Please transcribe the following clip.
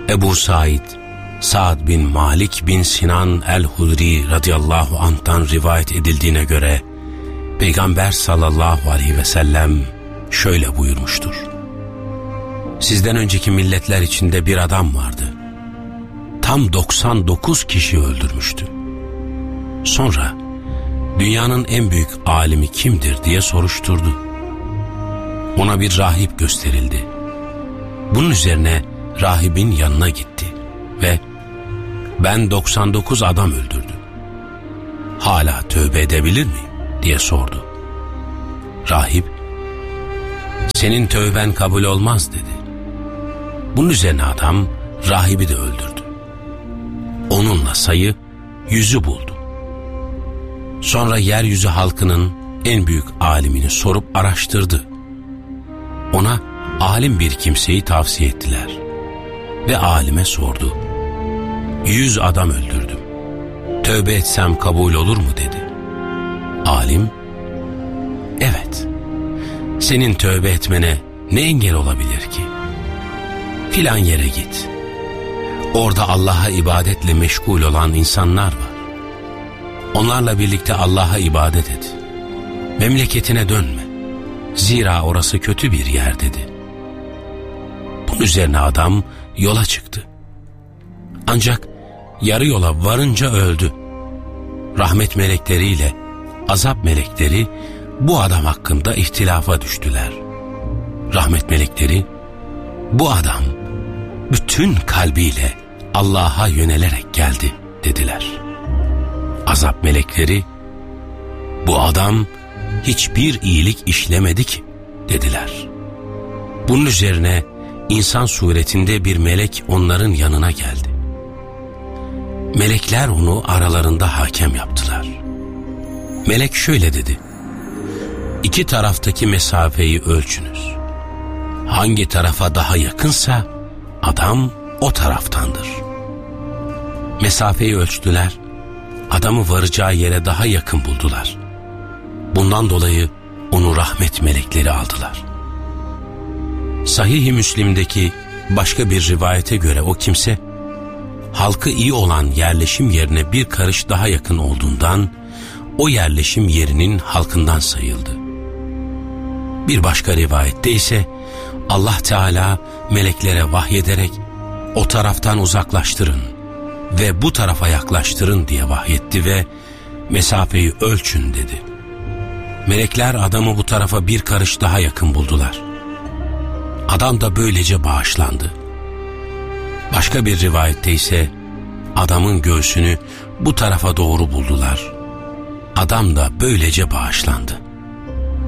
Ebu Said, Sa'd bin Malik bin Sinan el-Hudri radıyallahu anh'tan rivayet edildiğine göre Peygamber sallallahu aleyhi ve sellem şöyle buyurmuştur: Sizden önceki milletler içinde bir adam vardı. Tam 99 kişi öldürmüştü. Sonra dünyanın en büyük alimi kimdir diye soruşturdu. Ona bir rahip gösterildi. Bunun üzerine rahibin yanına gitti ve ben 99 adam öldürdüm. Hala tövbe edebilir miyim diye sordu. Rahip, senin tövben kabul olmaz dedi. Bunun üzerine adam rahibi de öldürdü. Onunla sayı 100'ü buldu. Sonra yeryüzü halkının en büyük alimini sorup araştırdı. Ona alim bir kimseyi tavsiye ettiler. Ve alime sordu. 100 adam öldürdüm. Tövbe etsem kabul olur mu dedi. Alim, evet, senin tövbe etmene ne engel olabilir ki? Filan yere git. Orada Allah'a ibadetle meşgul olan insanlar var. Onlarla birlikte Allah'a ibadet et. Memleketine dönme. Zira orası kötü bir yer dedi. Bunun üzerine adam yola çıktı. Ancak yarı yola varınca öldü. Rahmet melekleriyle azap melekleri bu adam hakkında ihtilafa düştüler. Rahmet melekleri, bu adam bütün kalbiyle Allah'a yönelerek geldi dediler. Azap melekleri, bu adam hiçbir iyilik işlemedi ki dediler. Bunun üzerine insan suretinde bir melek onların yanına geldi. Melekler onu aralarında hakem yaptılar. Melek şöyle dedi: İki taraftaki mesafeyi ölçünüz. Hangi tarafa daha yakınsa adam o taraftandır. Mesafeyi ölçtüler, adamı varacağı yere daha yakın buldular. Bundan dolayı onu rahmet melekleri aldılar. Sahih-i Müslim'deki başka bir rivayete göre o kimse, halkı iyi olan yerleşim yerine bir karış daha yakın olduğundan, o yerleşim yerinin halkından sayıldı. Bir başka rivayette ise, Allah Teala meleklere vahyederek, o taraftan uzaklaştırın ve bu tarafa yaklaştırın diye vahyetti ve mesafeyi ölçün dedi. Melekler adamı bu tarafa bir karış daha yakın buldular. Adam da böylece bağışlandı. Başka bir rivayette ise adamın göğsünü bu tarafa doğru buldular. Adam da böylece bağışlandı.